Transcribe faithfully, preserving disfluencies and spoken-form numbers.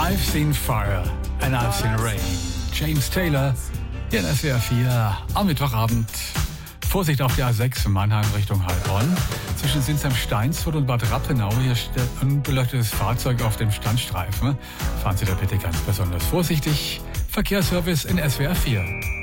I've seen fire and I've seen rain. James Taylor hier in S W R vier am Mittwochabend. Vorsicht auf der A sechs Mannheim Richtung Heilbronn. Zwischen Sinsheim-Steinsfurt und Bad Rappenau. Hier steht ein unbeleuchtetes Fahrzeug auf dem Standstreifen. Fahren Sie da bitte ganz besonders vorsichtig. Verkehrsservice in S W R vier.